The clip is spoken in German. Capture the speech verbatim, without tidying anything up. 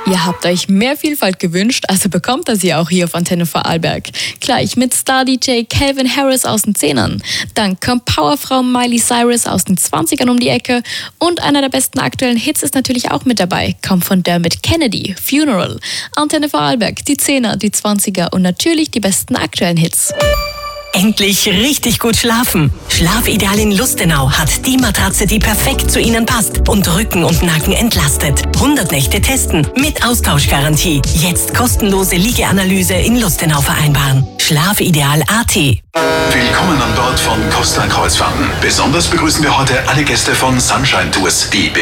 Ihr habt euch mehr Vielfalt gewünscht, also bekommt ihr sie auch hier auf Antenne Vorarlberg. Gleich mit Star-D J Calvin Harris aus den Zehnern. Dann kommt Powerfrau Miley Cyrus aus den Zwanzigern um die Ecke. Und einer der besten aktuellen Hits ist natürlich auch mit dabei. Kommt von Dermot Kennedy, Funeral. Antenne Vorarlberg, die Zehner, die Zwanziger und natürlich die besten aktuellen Hits. Endlich richtig gut schlafen. Schlafideal in Lustenau hat die Matratze, die perfekt zu Ihnen passt und Rücken und Nacken entlastet. hundert Nächte testen mit Austauschgarantie. Jetzt kostenlose Liegeanalyse in Lustenau vereinbaren. Schlafideal Punkt a t. Willkommen an Bord von Costa Kreuzfahrten. Besonders begrüßen wir heute alle Gäste von Sunshine Tours, die